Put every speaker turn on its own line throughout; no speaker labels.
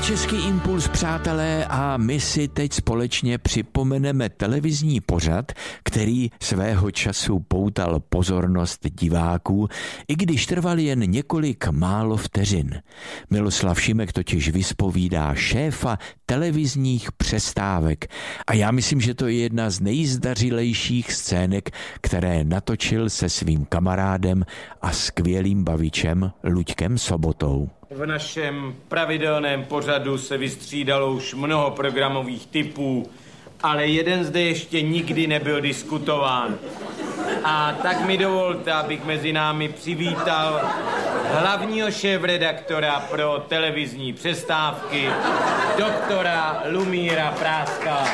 Český impuls, přátelé, a my si teď společně připomeneme televizní pořad, který svého času poutal pozornost diváků, i když trval jen několik málo vteřin. Miloslav Šimek totiž vyspovídá šéfa televizních přestávek a já myslím, že to je jedna z nejzdařilejších scének, které natočil se svým kamarádem a skvělým bavičem Luďkem Sobotou.
V našem pravidelném pořadu se vystřídalo už mnoho programových typů, ale jeden zde ještě nikdy nebyl diskutován. A tak mi dovolte, abych mezi námi přivítal hlavního šéfredaktora pro televizní přestávky, doktora Lumíra Práskala.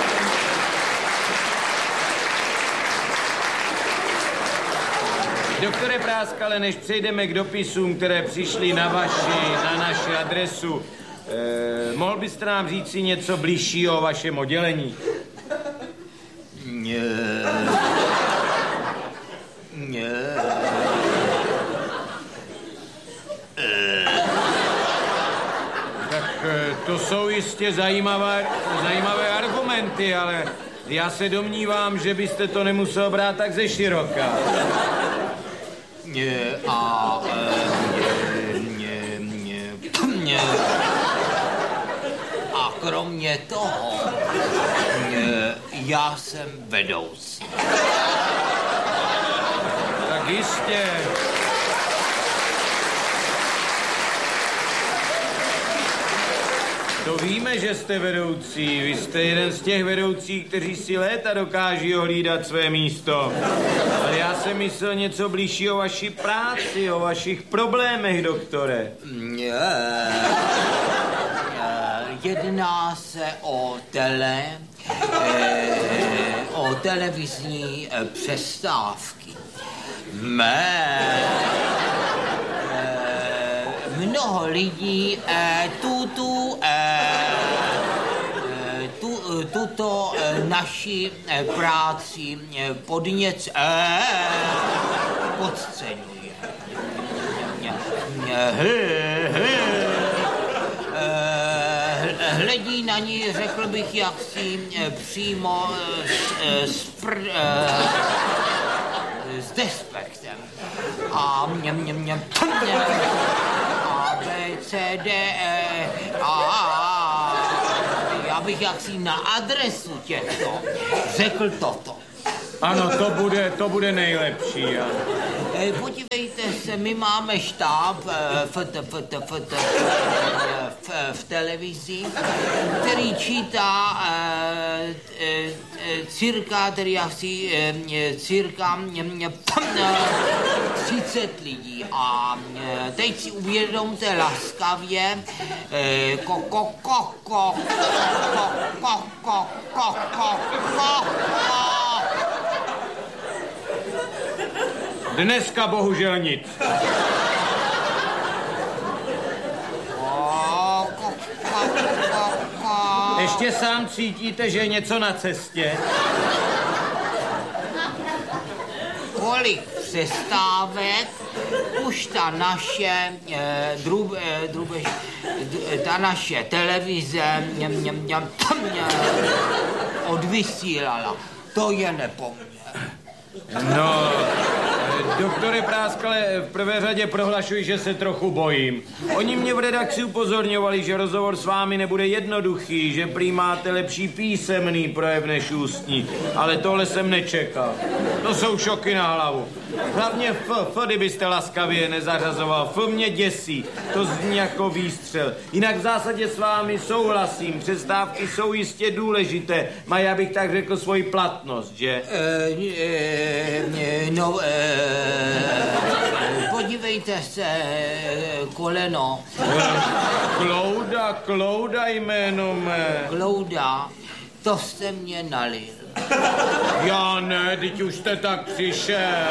Doktore Práskale, než přejdeme k dopisům, které přišly na naši adresu, mohl byste nám říci něco bližšího o vašem oddělení? Tak to jsou jistě zajímavé argumenty, ale já se domnívám, že byste to nemusel brát tak ze široka.
A kromě toho, já jsem vedoucí.
Tak jistě. To víme, že jste vedoucí. Vy jste jeden z těch vedoucích, kteří si léta dokáží ohlídat své místo. Ale já jsem myslel něco blížšího o vaší práci, o vašich problémech, doktore.
Jedná se o televizní přestávky. Mnoho lidí tuto naši práci podceňuje. Hledí na ní, řekl bych, jaksi přímo s despektem. A B, C, D, E, A. Já bych jaksi na adresu těchto řekl toto.
Ano, to bude nejlepší.
Podívejte se, my máme štáb v televizi, který čítá cirka 30 lidí. A teď si uvědomte laskavě
Dneska bohužel nic. Ještě sám cítíte, že je něco na cestě?
Kolik přestávek už ta naše televize odvysílala. To je nepoměr.
No, doktore Práskale, v prvé řadě prohlašuji, že se trochu bojím. Oni mě v redakci upozorňovali, že rozhovor s vámi nebude jednoduchý, že prý máte lepší písemný projev než ústní, ale tohle jsem nečekal. To jsou šoky na hlavu. Hlavně kdybyste laskavě nezařazoval. Mě děsí, to zní jako výstřel. Jinak v zásadě s vámi souhlasím, přestávky jsou jistě důležité. Mají, abych tak řekl, svoji platnost, že?
Podívejte se, koleno.
Klouda jméno mé.
Klouda, to jste mě nalil.
Já ne, teď už jste tak přišel.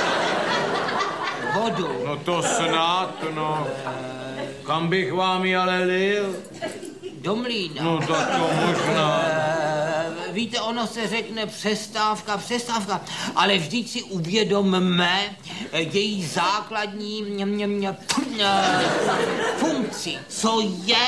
Vodu.
No to snad, no. Kam bych vám ji ale lil?
Do mlýna.
No tak to možná.
víte, ono se řekne přestávka, ale vždyť si uvědomme její základní funkci. Co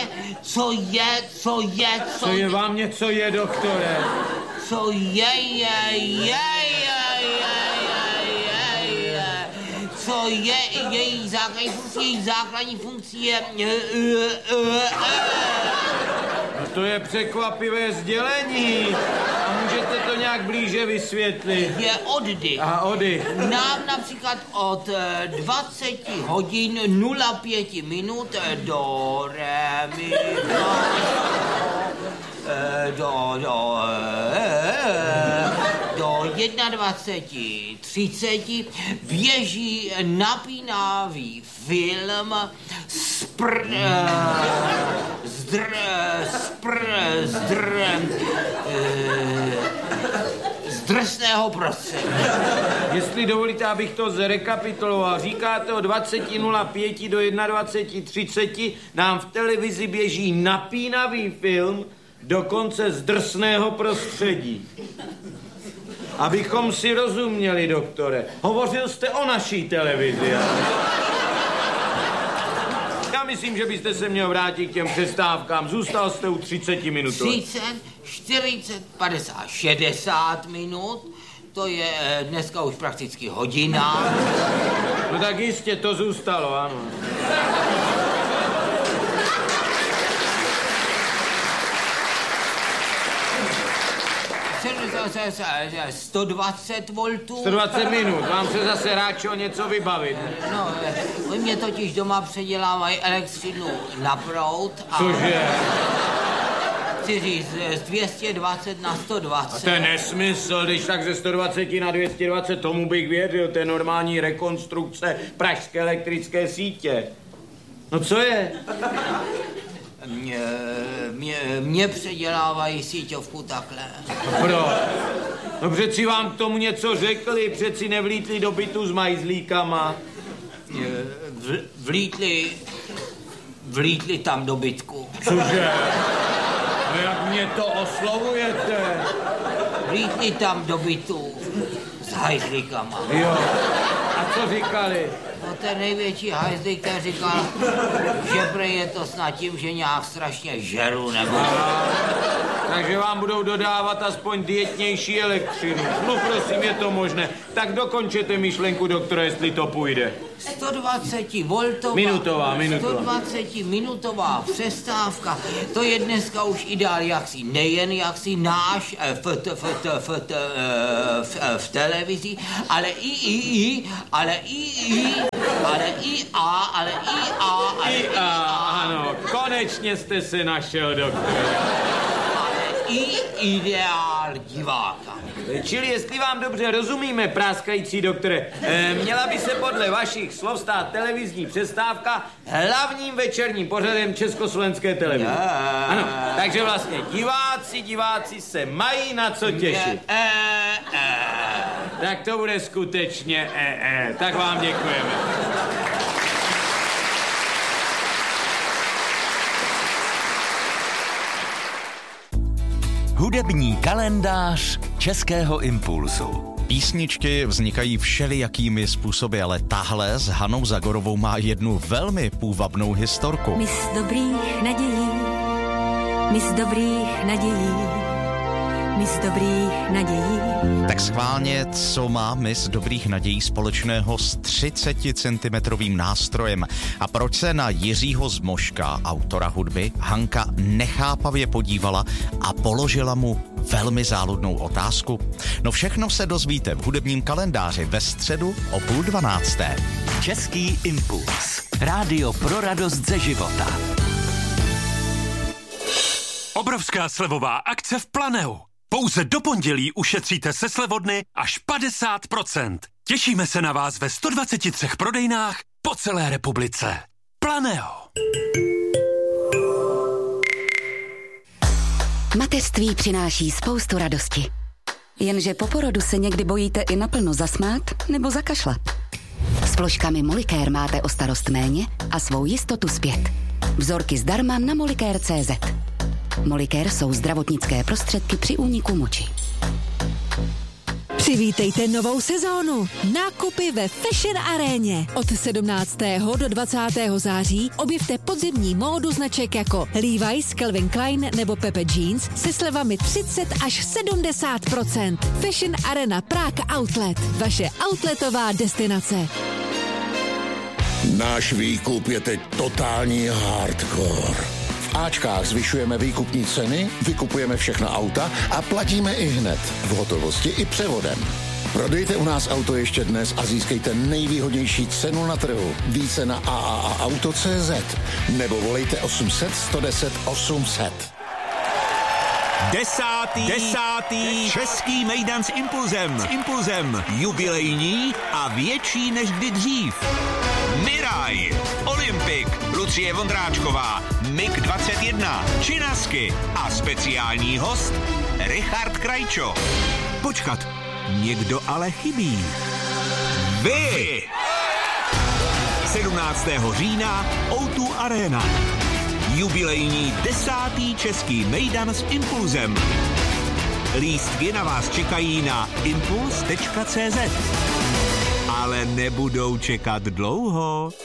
je
vám něco je, doktore?
Co je. Co je její základní funkce je...
No to je překvapivé sdělení. A můžete to nějak blíže vysvětlit?
Je oddych.
A oddych.
Nám například od 20 hodin 05 minut do re, mi, do 21:30 běží napínavý film z drsného prostředí.
Jestli dovolíte, abych to zrekapituloval. Říkáte od 20:05 do 21:30 nám v televizi běží napínavý film, dokonce z drsného prostředí. Abychom si rozuměli, doktore. Hovořil jste o naší televizi. Já myslím, že byste se měl vrátit k těm přestávkám. Zůstal jste u 30 minut.
30, 40, 50, 60 minut. To je dneska už prakticky hodina.
No tak jistě, to zůstalo, ano.
120 voltů.
120 minut, vám se zase ráčo něco vybavit.
No, oni mě totiž doma předělávají elektřinu na proud.
Cože?
Chci říct, z 220 na 120.
A to je nesmysl, když tak ze 120 na 220, tomu bych věřil, to je normální rekonstrukce pražské elektrické sítě. No co je?
Mě předělávají síťovku takhle.
Proč? No přeci vám k tomu něco řekli, přeci nevlítli do bytu s majzlíkama.
Vlítli tam do bytku.
Cože? No jak mě to oslovujete?
Vlítli tam do bytu s hajzlíkama.
Jo. A co říkali?
No ten největší hajzlík, ten říkal, že prej je to snad tím, že nějak strašně žeru nebo...
Takže vám budou dodávat aspoň dietnější elektřinu. No prosím, je to možné. Tak dokončete myšlenku, doktore, jestli to půjde.
120 voltová...
Minutová.
120 minutová přestávka. To je dneska už ideál jaksi nejen jaksi náš v televizi, ale
ano, konečně jste se našel, doktore.
I ideál diváka.
Čili jestli vám dobře rozumíme, práskající doktore, měla by se podle vašich slov stát televizní přestávka hlavním večerním pořadem československé televize. Ano, takže vlastně diváci se mají na co těšit. Tak to bude skutečně Tak vám děkujeme.
Hudební kalendář Českého impulsu.
Písničky vznikají všelijakými způsoby, ale tahle s Hanou Zagorovou má jednu velmi půvabnou historku.
Mis dobrých nadějí, mis dobrých nadějí.
Tak schválně, co má Miss dobrých nadějí společného s 30 centimetrovým nástrojem a proč se na Jiřího Zmoška, autora hudby, Hanka nechápavě podívala a položila mu velmi záludnou otázku? No všechno se dozvíte v hudebním kalendáři ve středu o 11:30.
Český impuls. Rádio pro radost ze života.
Obrovská slevová akce v Planeu. Pouze do pondělí ušetříte se slevodny až 50%. Těšíme se na vás ve 123 prodejnách po celé republice. Planeo.
Mateřství přináší spoustu radosti. Jenže po porodu se někdy bojíte i naplno zasmát nebo zakašlat. S ploškami Molikér máte o starost méně a svou jistotu zpět. Vzorky zdarma na molikér.cz. Molicare jsou zdravotnické prostředky při úniku moči.
Přivítejte novou sezónu. Nákupy ve Fashion Aréně. Od 17. do 20. září objevte podzimní módu značek jako Levi's, Calvin Klein nebo Pepe Jeans se slevami 30 až 70%. Fashion Arena Prague Outlet. Vaše outletová destinace.
Náš výkup je teď totální hardcore. V Ačkách zvyšujeme výkupní ceny, vykupujeme všechna auta a platíme i hned, v hotovosti i převodem. Prodejte u nás auto ještě dnes a získejte nejvýhodnější cenu na trhu. Více na AAAauto.cz nebo volejte 800 110 800.
Desátý český mejdan s Impulzem. Jubilejní a větší než kdy dřív. Miraj, Olympik, Lucie Vondráčková, MiG-21, Činasky a speciální host Richard Krajčo. Počkat, někdo ale chybí. Vy! 17. října O2 Arena. Jubilejní 10. český mejdan s Impulzem. Lístky na vás čekají na impuls.cz. Ale nebudou čekat dlouho.